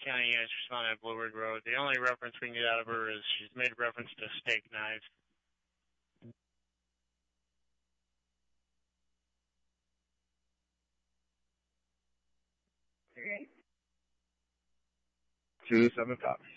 County units responded at Blue Ridge Road. The only reference we can get out of her is she's made reference to steak knives. Okay. 275.